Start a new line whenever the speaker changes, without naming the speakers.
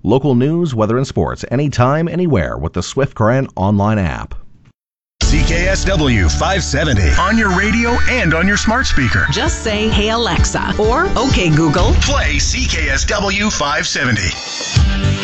Local news, weather, and sports anytime, anywhere with the Swift Current online app.
CKSW 570 on your radio and on your smart speaker.
Just say, "Hey Alexa," or "Okay Google."
Play CKSW 570.